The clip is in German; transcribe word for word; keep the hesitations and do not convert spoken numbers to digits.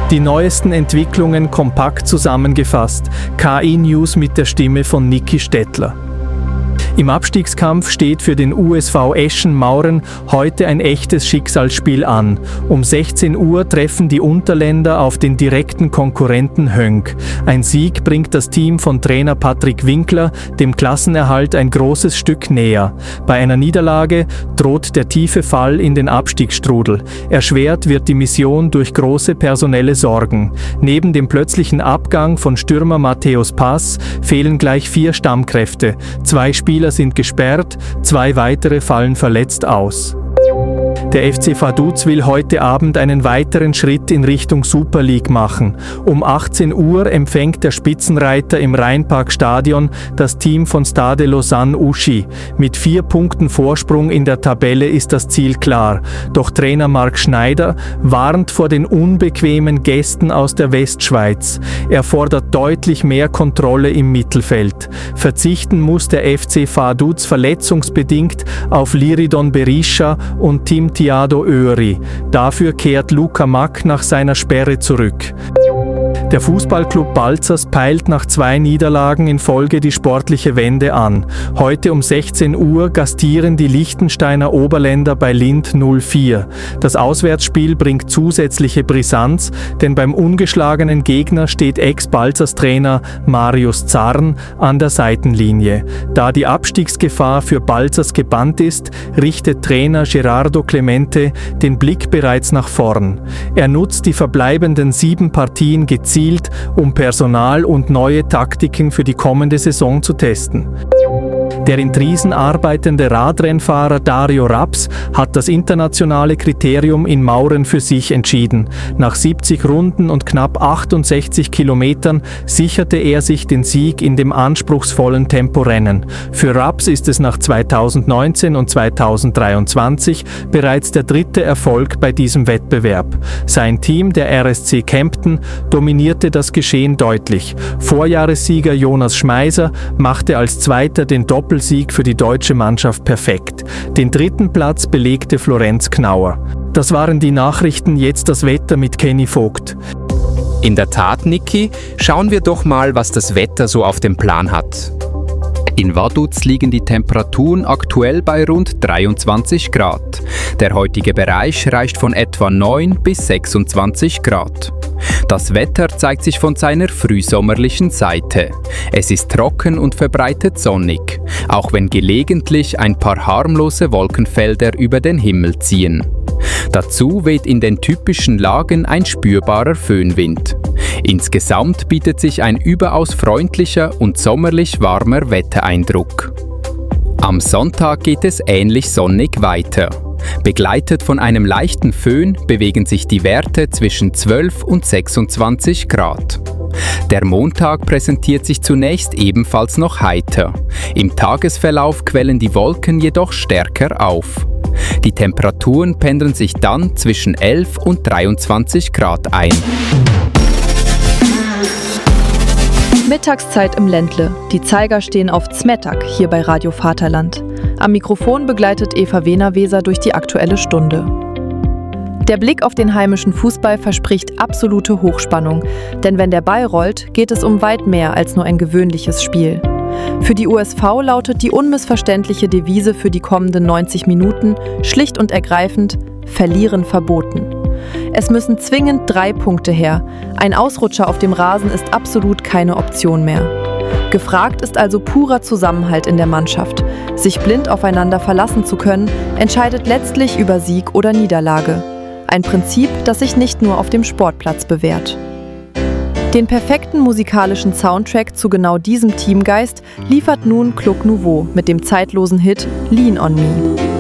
Die neuesten Entwicklungen kompakt zusammengefasst. K I-News mit der Stimme von Niki Stettler. Im Abstiegskampf steht für den U S V Eschen-Mauren heute ein echtes Schicksalsspiel an. Um sechzehn Uhr treffen die Unterländer auf den direkten Konkurrenten Höngg. Ein Sieg bringt das Team von Trainer Patrick Winkler dem Klassenerhalt ein großes Stück näher. Bei einer Niederlage droht der tiefe Fall in den Abstiegsstrudel. Erschwert wird die Mission durch große personelle Sorgen. Neben dem plötzlichen Abgang von Stürmer Matthäus Pass fehlen gleich vier Stammkräfte. Zwei Spieler sind gesperrt, zwei weitere fallen verletzt aus. Der F C Vaduz will heute Abend einen weiteren Schritt in Richtung Super League machen. Um achtzehn Uhr empfängt der Spitzenreiter im Rheinparkstadion das Team von Stade Lausanne Uschi. Mit vier Punkten Vorsprung in der Tabelle ist das Ziel klar. Doch Trainer Marc Schneider warnt vor den unbequemen Gästen aus der Westschweiz. Er fordert deutlich mehr Kontrolle im Mittelfeld. Verzichten muss der F C Vaduz verletzungsbedingt auf Liridon Berisha und Tim Tiado Öri. Dafür kehrt Luca Mack nach seiner Sperre zurück. Der Fußballclub Balzers peilt nach zwei Niederlagen in Folge die sportliche Wende an. Heute um sechzehn Uhr gastieren die Liechtensteiner Oberländer bei Lindt null vier. Das Auswärtsspiel bringt zusätzliche Brisanz, denn beim ungeschlagenen Gegner steht Ex-Balzers-Trainer Marius Zarn an der Seitenlinie. Da die Abstiegsgefahr für Balzers gebannt ist, richtet Trainer Gerardo Clemente den Blick bereits nach vorn. Er nutzt die verbleibenden sieben Partien gezielt, um Personal und neue Taktiken für die kommende Saison zu testen. Der in Triesen arbeitende Radrennfahrer Dario Raps hat das internationale Kriterium in Mauren für sich entschieden. Nach siebzig Runden und knapp achtundsechzig Kilometern sicherte er sich den Sieg in dem anspruchsvollen Temporennen. Für Raps ist es nach zweitausendneunzehn und zweitausenddreiundzwanzig bereits der dritte Erfolg bei diesem Wettbewerb. Sein Team, der R S C Kempten, dominierte das Geschehen deutlich. Vorjahressieger Jonas Schmeiser machte als Zweiter den Doppelsieg für die deutsche Mannschaft perfekt. Den dritten Platz belegte Florenz Knauer. Das waren die Nachrichten, jetzt das Wetter mit Kenny Vogt. In der Tat, Niki, schauen wir doch mal, was das Wetter so auf dem Plan hat. In Vaduz liegen die Temperaturen aktuell bei rund dreiundzwanzig Grad. Der heutige Bereich reicht von etwa neun bis sechsundzwanzig Grad. Das Wetter zeigt sich von seiner frühsommerlichen Seite. Es ist trocken und verbreitet sonnig, auch wenn gelegentlich ein paar harmlose Wolkenfelder über den Himmel ziehen. Dazu weht in den typischen Lagen ein spürbarer Föhnwind. Insgesamt bietet sich ein überaus freundlicher und sommerlich warmer Wettereindruck. Am Sonntag geht es ähnlich sonnig weiter. Begleitet von einem leichten Föhn bewegen sich die Werte zwischen zwölf und sechsundzwanzig Grad. Der Montag präsentiert sich zunächst ebenfalls noch heiter. Im Tagesverlauf quellen die Wolken jedoch stärker auf. Die Temperaturen pendeln sich dann zwischen elf und dreiundzwanzig Grad ein. Mittagszeit im Ländle. Die Zeiger stehen auf Zmetak hier bei Radio Vaterland. Am Mikrofon begleitet Eva Wehner-Weser durch die Aktuelle Stunde. Der Blick auf den heimischen Fußball verspricht absolute Hochspannung, denn wenn der Ball rollt, geht es um weit mehr als nur ein gewöhnliches Spiel. Für die U S V lautet die unmissverständliche Devise für die kommenden neunzig Minuten schlicht und ergreifend: Verlieren verboten. Es müssen zwingend drei Punkte her. Ein Ausrutscher auf dem Rasen ist absolut keine Option mehr. Gefragt ist also purer Zusammenhalt in der Mannschaft. Sich blind aufeinander verlassen zu können, entscheidet letztlich über Sieg oder Niederlage. Ein Prinzip, das sich nicht nur auf dem Sportplatz bewährt. Den perfekten musikalischen Soundtrack zu genau diesem Teamgeist liefert nun Club Nouveau mit dem zeitlosen Hit Lean on Me.